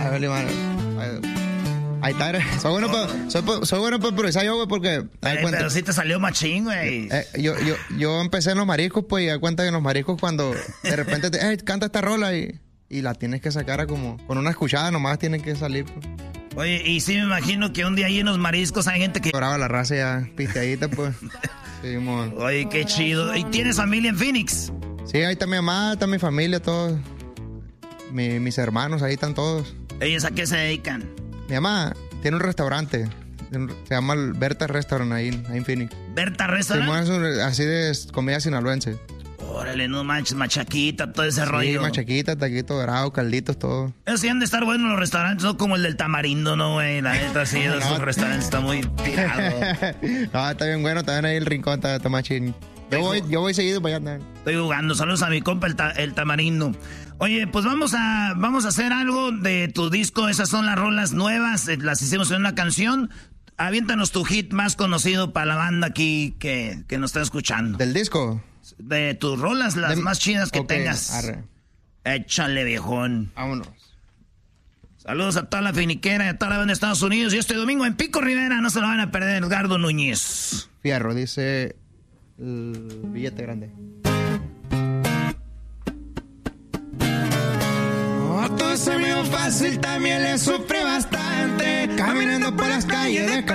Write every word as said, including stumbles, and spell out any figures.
Ah, vale, mano. Ahí está, soy bueno para soy, soy bueno para improvisar yo, güey, porque... Ay, pero sí te salió machín, güey. Eh, yo, yo, yo empecé en los mariscos, pues, y da cuenta que en los mariscos cuando de repente te... Eh, canta esta rola y, y la tienes que sacar a como... Con una escuchada nomás tiene que salir, pues. Oye, y sí me imagino que un día ahí en los mariscos hay gente que... Brava la raza ya pisteadita, pues. Sí, mon. Oye, qué chido. ¿Y tienes familia en Phoenix? Sí, ahí está mi mamá, está mi familia, todos. Mi, mis hermanos, ahí están todos. ¿Ellos a qué se dedican? Mi mamá tiene un restaurante. Se llama el Berta Restaurant ahí, ahí en Phoenix. ¿Berta Restaurant? Sí, así de comida sinaloense. Órale, no manches, machaquita, todo ese sí, rollo. Sí, machaquita, taquito dorado, calditos, todo. Eso sí han de estar buenos los restaurantes, no como el del Tamarindo, no, güey. La neta, sí, no, esos restaurantes están muy tirados. No, está bien bueno, también ahí el rincón está, está machín. Yo voy, yo voy seguido para allá también. Estoy jugando, saludos a mi compa el, ta, el Tamarindo. Oye, pues vamos a, vamos a hacer algo de tu disco, esas son las rolas nuevas, las hicimos en una canción. Aviéntanos tu hit más conocido para la banda aquí que, que nos está escuchando. ¿Del disco? De tus rolas, las de... más chidas que okay, tengas. Arre. Échale, viejón. Vámonos. Saludos a toda la finiquera y a toda la banda de Estados Unidos. Y este domingo en Pico Rivera, no se lo van a perder, Edgardo Núñez. Fierro, dice el billete grande. Oh, todo se me dio fácil, también le sufrí bastante. Caminando por las calles de